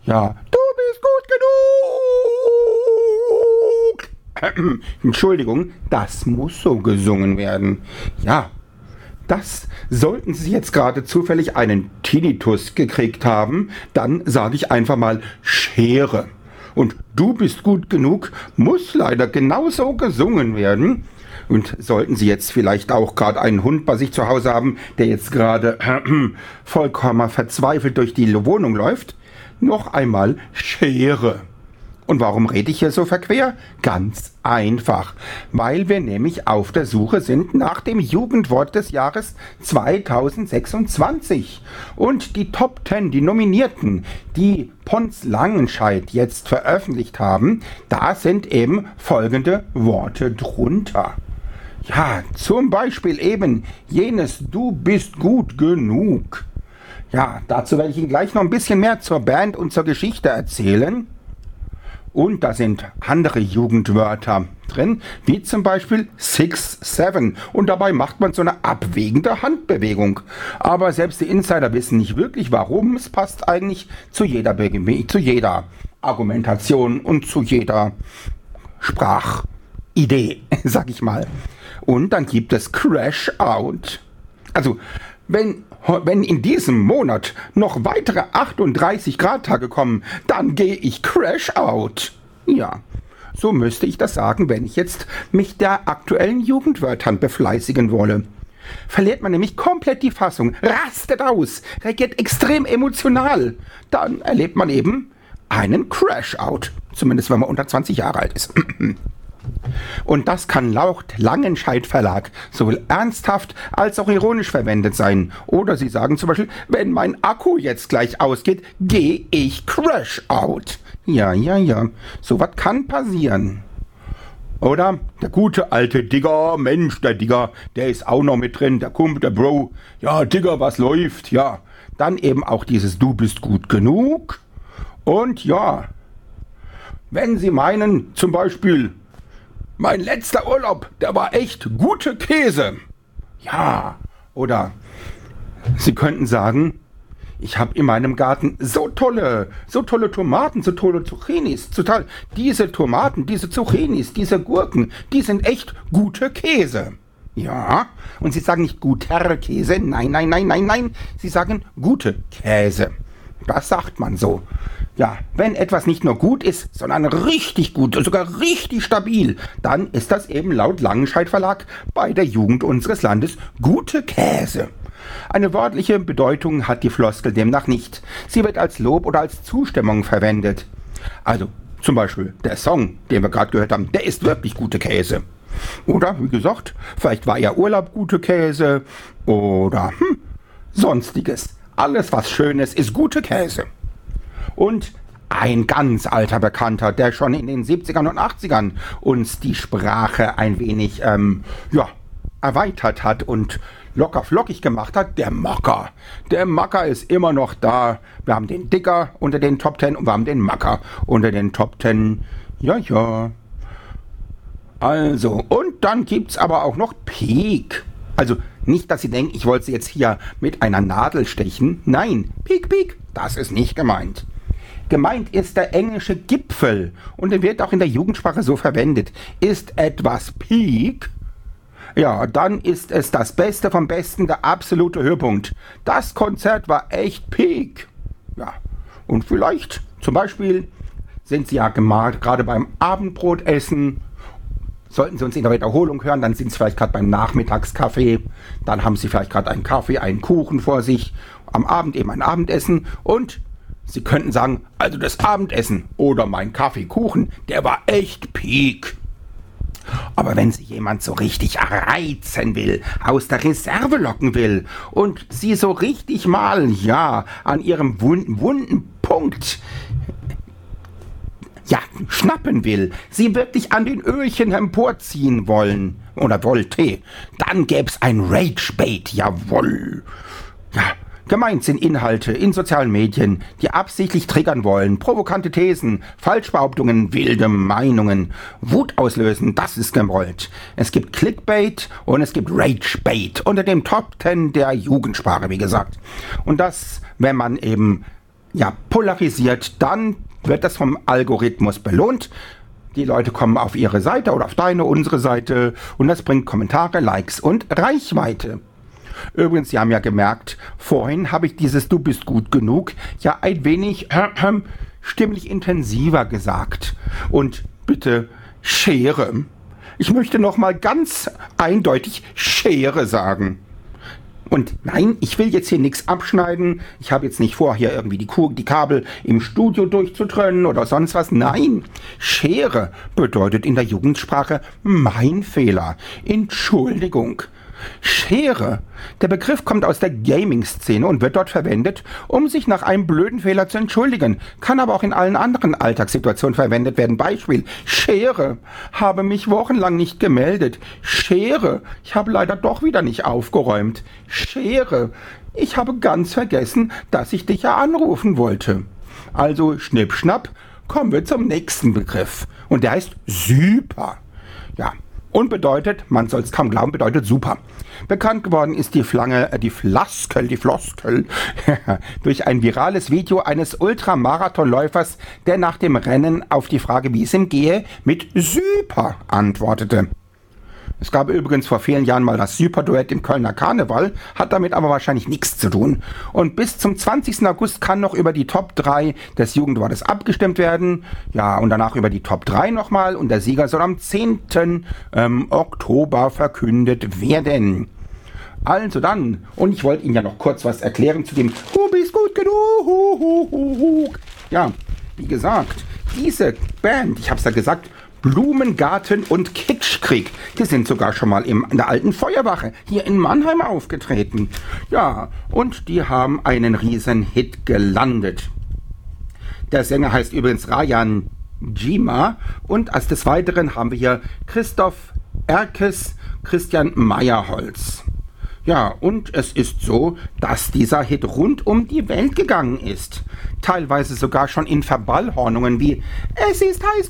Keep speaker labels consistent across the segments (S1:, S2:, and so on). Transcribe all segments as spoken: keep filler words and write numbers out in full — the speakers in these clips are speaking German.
S1: Ja, du bist gut genug. Entschuldigung, das muss so gesungen werden. Ja, das sollten Sie jetzt gerade zufällig einen Tinnitus gekriegt haben, dann sage ich einfach mal Schere. Und du bist gut genug muss leider genauso gesungen werden. Und sollten Sie jetzt vielleicht auch gerade einen Hund bei sich zu Hause haben, der jetzt gerade äh, vollkommen verzweifelt durch die Wohnung läuft, noch einmal Schere. Und warum rede ich hier so verquer? Ganz einfach, weil wir nämlich auf der Suche sind nach dem Jugendwort des Jahres zweitausendsechsundzwanzig. Und die Top zehn, die Nominierten, die Pons Langenscheidt jetzt veröffentlicht haben, da sind eben folgende Worte drunter. Ja, zum Beispiel eben jenes Du bist gut genug. Ja, dazu werde ich Ihnen gleich noch ein bisschen mehr zur Band und zur Geschichte erzählen. Und da sind andere Jugendwörter drin, wie zum Beispiel Six Seven. Und dabei macht man so eine abwägende Handbewegung. Aber selbst die Insider wissen nicht wirklich, warum. Es passt eigentlich zu jeder, Be- zu jeder Argumentation und zu jeder Sprachidee, sag ich mal. Und dann gibt es Crash Out. Also, wenn, wenn in diesem Monat noch weitere achtunddreißig Grad Tage kommen, dann gehe ich Crash Out. Ja, so müsste ich das sagen, wenn ich jetzt mich der aktuellen Jugendwörtern befleißigen wolle. Verliert man nämlich komplett die Fassung, rastet aus, reagiert extrem emotional, dann erlebt man eben einen Crash Out. Zumindest wenn man unter zwanzig Jahre alt ist. Und das kann laut Langenscheidt Verlag sowohl ernsthaft als auch ironisch verwendet sein. Oder Sie sagen zum Beispiel, wenn mein Akku jetzt gleich ausgeht, gehe ich Crash Out. Ja, ja, ja, sowas kann passieren. Oder der gute alte Digger, Mensch, der Digger, der ist auch noch mit drin, der Kumpel, der Bro. Ja, Digger, was läuft? Ja, dann eben auch dieses Du bist gut genug. Und ja, wenn Sie meinen, zum Beispiel, mein letzter Urlaub, der war echt gute Käse. Ja, oder Sie könnten sagen, ich habe in meinem Garten so tolle, so tolle Tomaten, so tolle Zucchinis. Total. Diese Tomaten, diese Zucchinis, diese Gurken, die sind echt gute Käse. Ja, und Sie sagen nicht guter Käse, nein, nein, nein, nein, nein. Sie sagen gute Käse. Das sagt man so. Ja, wenn etwas nicht nur gut ist, sondern richtig gut, sogar richtig stabil, dann ist das eben laut Langenscheidt Verlag bei der Jugend unseres Landes gute Käse. Eine wörtliche Bedeutung hat die Floskel demnach nicht. Sie wird als Lob oder als Zustimmung verwendet. Also zum Beispiel der Song, den wir gerade gehört haben, der ist wirklich gute Käse. Oder, wie gesagt, vielleicht war ja Urlaub gute Käse oder hm, sonstiges. Alles, was Schönes, ist gute Käse. Und ein ganz alter Bekannter, der schon in den siebzigern und achtzigern uns die Sprache ein wenig ähm, ja, erweitert hat und locker flockig gemacht hat, der Macker. Der Macker ist immer noch da. Wir haben den Dicker unter den Top Ten und wir haben den Macker unter den Top Ten. Ja, ja. Also, und dann gibt's aber auch noch Peak. Also nicht, dass Sie denken, ich wollte Sie jetzt hier mit einer Nadel stechen. Nein, Peak, Peak, das ist nicht gemeint. Gemeint ist der englische Gipfel und er wird auch in der Jugendsprache so verwendet. Ist etwas Peak, ja, dann ist es das Beste vom Besten, der absolute Höhepunkt. Das Konzert war echt Peak. Ja, und vielleicht zum Beispiel sind Sie ja gemalt, gerade beim Abendbrotessen. Sollten Sie uns in der Wiederholung hören, dann sind Sie vielleicht gerade beim Nachmittagskaffee. Dann haben Sie vielleicht gerade einen Kaffee, einen Kuchen vor sich. Am Abend eben ein Abendessen. Und Sie könnten sagen, also das Abendessen oder mein Kaffeekuchen, der war echt Peak. Aber wenn Sie jemand so richtig reizen will, aus der Reserve locken will und Sie so richtig mal, ja, an Ihrem wunden, wunden Punkt ja, schnappen will, Sie wirklich an den Öhrchen emporziehen wollen oder wollte, dann gäb's ein Rage-Bait, jawohl. Ja, gemeint sind Inhalte in sozialen Medien, die absichtlich triggern wollen, provokante Thesen, Falschbehauptungen, wilde Meinungen, Wut auslösen, das ist gewollt. Es gibt Clickbait und es gibt Rage-Bait unter dem Top Ten der Jugendsprache, wie gesagt. Und das, wenn man eben ja, polarisiert, dann wird das vom Algorithmus belohnt. Die Leute kommen auf ihre Seite oder auf deine, unsere Seite und das bringt Kommentare, Likes und Reichweite. Übrigens, Sie haben ja gemerkt, vorhin habe ich dieses Du bist gut genug ja ein wenig äh, äh, stimmlich intensiver gesagt. Und bitte Schere. Ich möchte nochmal ganz eindeutig Schere sagen. Und nein, ich will jetzt hier nichts abschneiden. Ich habe jetzt nicht vor, hier irgendwie die, Kuh, die Kabel im Studio durchzutrennen oder sonst was. Nein, Schere bedeutet in der Jugendsprache mein Fehler. Entschuldigung. Schere. Der Begriff kommt aus der Gaming-Szene und wird dort verwendet, um sich nach einem blöden Fehler zu entschuldigen. Kann aber auch in allen anderen Alltagssituationen verwendet werden. Beispiel: Schere. Habe mich wochenlang nicht gemeldet. Schere. Ich habe leider doch wieder nicht aufgeräumt. Schere. Ich habe ganz vergessen, dass ich dich ja anrufen wollte. Also schnipp, schnapp, kommen wir zum nächsten Begriff. Und der heißt super. Ja. Und bedeutet, man soll es kaum glauben, bedeutet super. Bekannt geworden ist die Flange, äh, die Flaskel, die Floskel, durch ein virales Video eines Ultramarathonläufers, der nach dem Rennen auf die Frage, wie es ihm gehe, mit super antwortete. Es gab übrigens vor vielen Jahren mal das Superduett im Kölner Karneval, hat damit aber wahrscheinlich nichts zu tun. Und bis zum zwanzigsten August kann noch über die Top drei des Jugendwortes abgestimmt werden. Ja, und danach über die Top drei nochmal. Und der Sieger soll am zehnten Ähm, Oktober verkündet werden. Also dann, und ich wollte Ihnen ja noch kurz was erklären zu dem Du bist gut genug. Ja, wie gesagt, diese Band, ich hab's ja gesagt, Blumengarten und Kitschkrieg, die sind sogar schon mal im, in der alten Feuerwache hier in Mannheim aufgetreten. Ja, und die haben einen riesen Hit gelandet. Der Sänger heißt übrigens Rayan Jima und als des Weiteren haben wir hier Christoph Erkes, Christian Meyerholz. Ja, und es ist so, dass dieser Hit rund um die Welt gegangen ist. Teilweise sogar schon in Verballhornungen wie Es ist heiß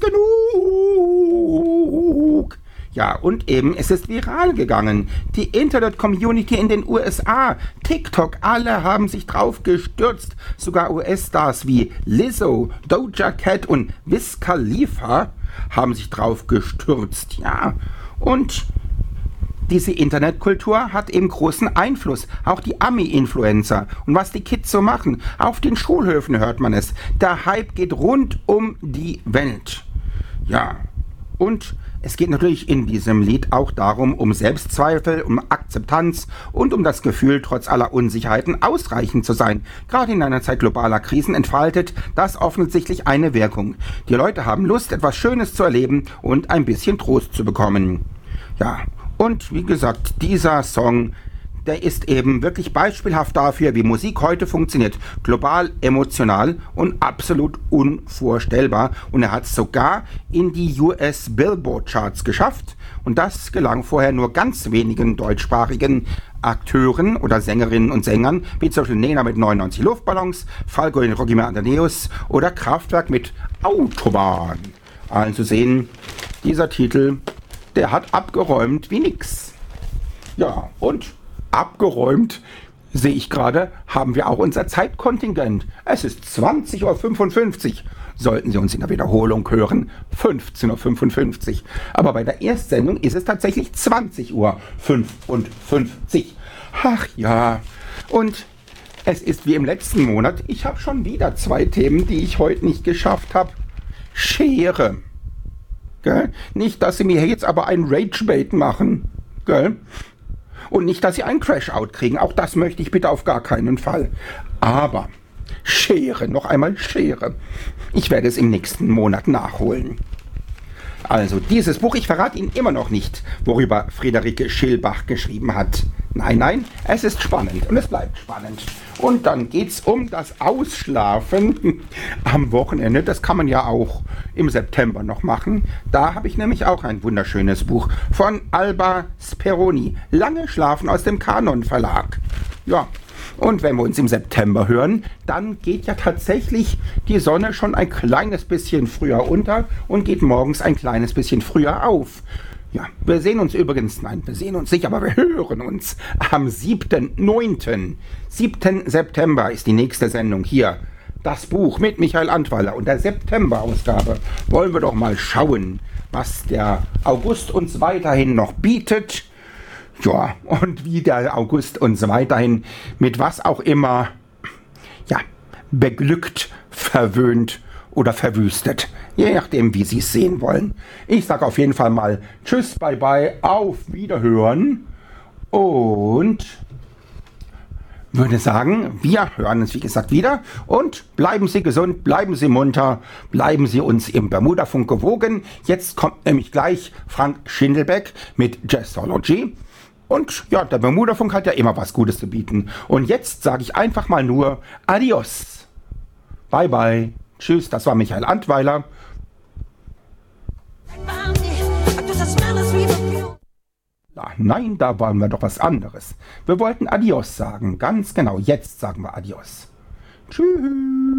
S1: genug. Ja, und eben, es ist viral gegangen. Die Internet-Community in den U S A, TikTok, alle haben sich drauf gestürzt. Sogar U S-Stars wie Lizzo, Doja Cat und Wiz Khalifa haben sich drauf gestürzt. Ja, und diese Internetkultur hat eben großen Einfluss. Auch die Ami-Influencer. Und was die Kids so machen. Auf den Schulhöfen hört man es. Der Hype geht rund um die Welt. Ja, und es geht natürlich in diesem Lied auch darum, um Selbstzweifel, um Akzeptanz und um das Gefühl, trotz aller Unsicherheiten ausreichend zu sein. Gerade in einer Zeit globaler Krisen entfaltet das offensichtlich eine Wirkung. Die Leute haben Lust, etwas Schönes zu erleben und ein bisschen Trost zu bekommen. Ja, und wie gesagt, dieser Song, der ist eben wirklich beispielhaft dafür, wie Musik heute funktioniert. Global, emotional und absolut unvorstellbar. Und er hat es sogar in die U S Billboard Charts geschafft. Und das gelang vorher nur ganz wenigen deutschsprachigen Akteuren oder Sängerinnen und Sängern, wie zum Beispiel Nena mit neunundneunzig Luftballons, Falco in Rocky Amadeus oder Kraftwerk mit Autobahn. Also sehen, dieser Titel, der hat abgeräumt wie nix. Ja, und abgeräumt, sehe ich gerade, haben wir auch unser Zeitkontingent. Es ist zwanzig Uhr fünfundfünfzig. Sollten Sie uns in der Wiederholung hören, fünfzehn Uhr fünfundfünfzig. Aber bei der Erstsendung ist es tatsächlich zwanzig Uhr fünfundfünfzig. Ach ja, und es ist wie im letzten Monat, ich habe schon wieder zwei Themen, die ich heute nicht geschafft habe. Schere. Gell? Nicht, dass Sie mir jetzt aber ein Ragebait machen. Gell? Und nicht, dass Sie einen Crash-Out kriegen. Auch das möchte ich bitte auf gar keinen Fall. Aber Schere, noch einmal Schere. Ich werde es im nächsten Monat nachholen. Also dieses Buch, ich verrate Ihnen immer noch nicht, worüber Friederike Schilbach geschrieben hat. Nein, nein, es ist spannend und es bleibt spannend. Und dann geht's um das Ausschlafen am Wochenende. Das kann man ja auch im September noch machen. Da habe ich nämlich auch ein wunderschönes Buch von Alba Speroni. Lange Schlafen aus dem Kanon Verlag. Ja, und wenn wir uns im September hören, dann geht ja tatsächlich die Sonne schon ein kleines bisschen früher unter und geht morgens ein kleines bisschen früher auf. Ja, wir sehen uns übrigens, nein, wir sehen uns nicht, aber wir hören uns am siebten neunten siebten September ist die nächste Sendung hier das Buch mit Michael Antweiler und der September-Ausgabe wollen wir doch mal schauen, was der August uns weiterhin noch bietet. Ja, und wie der August uns weiterhin mit was auch immer, ja, beglückt, verwöhnt oder verwüstet. Je nachdem, wie Sie es sehen wollen. Ich sage auf jeden Fall mal Tschüss, bye bye, auf Wiederhören und würde sagen, wir hören uns wie gesagt wieder und bleiben Sie gesund, bleiben Sie munter, bleiben Sie uns im Bermuda-Funk gewogen. Jetzt kommt nämlich gleich Frank Schindelbeck mit Jazzology. Und ja, der Bermuda-Funk hat ja immer was Gutes zu bieten. Und jetzt sage ich einfach mal nur Adios. Bye bye. Tschüss, das war Michael Antweiler. Ja, nein, da wollen wir doch was anderes. Wir wollten Adios sagen. Ganz genau, jetzt sagen wir Adios. Tschüss.